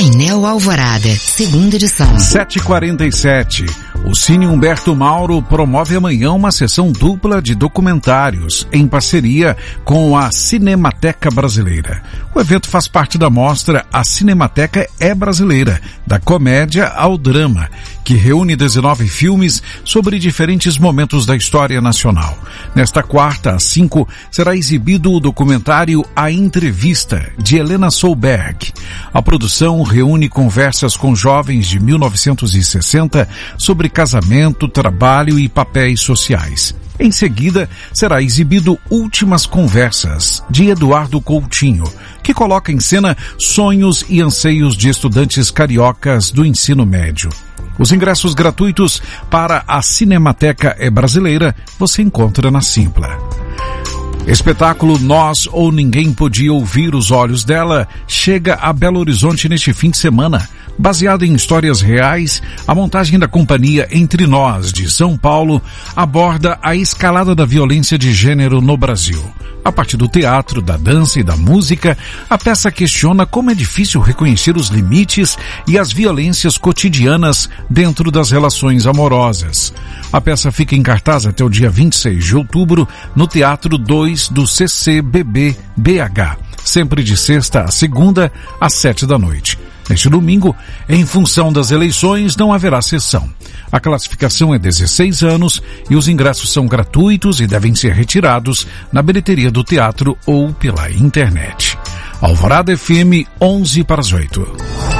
Painel Alvorada, segunda edição. 7h47. O Cine Humberto Mauro promove amanhã uma sessão dupla de documentários em parceria com a Cinemateca Brasileira. O evento faz parte da mostra A Cinemateca é Brasileira, da comédia ao drama, que reúne 19 filmes sobre diferentes momentos da história nacional. Nesta quarta, às 5, será exibido o documentário A Entrevista, de Helena Solberg. A produção reúne conversas com jovens de 1960 sobre casamento, trabalho e papéis sociais. Em seguida, será exibido Últimas Conversas, de Eduardo Coutinho, que coloca em cena sonhos e anseios de estudantes cariocas do ensino médio. Os ingressos gratuitos para a Cinemateca é Brasileira você encontra na Simpla. Espetáculo Nós ou Ninguém Podia Ouvir os Olhos Dela chega a Belo Horizonte neste fim de semana. Baseado em histórias reais, a montagem da companhia Entre Nós, de São Paulo, aborda a escalada da violência de gênero no Brasil. A partir do teatro, da dança e da música, a peça questiona como é difícil reconhecer os limites e as violências cotidianas dentro das relações amorosas. A peça fica em cartaz até o dia 26 de outubro no Teatro 2 do CCBB BH, sempre de sexta a segunda, às 7 da noite. Neste domingo, em função das eleições, não haverá sessão. A classificação é 16 anos e os ingressos são gratuitos e devem ser retirados na bilheteria do teatro ou pela internet. Alvorada FM, 7:55.